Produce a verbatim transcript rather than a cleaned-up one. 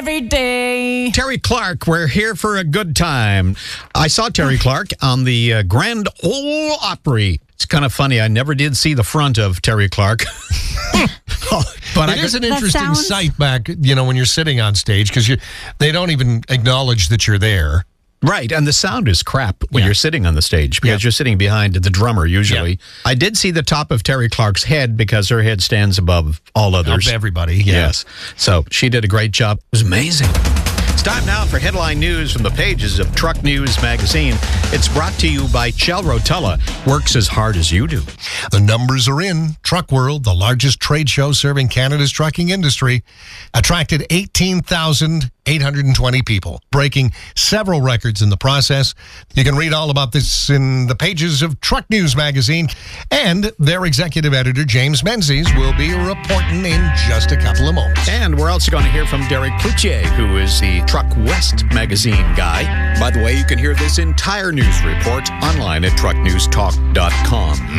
every day. Terry Clark, we're here for a good time. I saw Terry Clark on the uh, Grand Ole Opry. It's kind of funny. I never did see the front of Terry Clark. But it I is an interesting sounds... sight back, you know, when you're sitting on stage, because they don't even acknowledge that you're there. Right, and the sound is crap when yeah. you're sitting on the stage because yeah. you're sitting behind the drummer usually. Yeah. I did see the top of Terry Clark's head because her head stands above all others. Of everybody, yeah. Yes. So she did a great job. It was amazing. It's time now for headline news from the pages of Truck News magazine. It's brought to you by Chel Rotella. Works as hard as you do. The numbers are in. Truck World, the largest trade show serving Canada's trucking industry, attracted eighteen thousand eight hundred twenty people, breaking several records in the process. You can read all about this in the pages of Truck News magazine. And their executive editor, James Menzies, will be reporting in just a couple of moments. And we're also going to hear from Derek Cloutier, who is the Truck West magazine guy. By the way, you can hear this entire news report online at truck news talk dot com.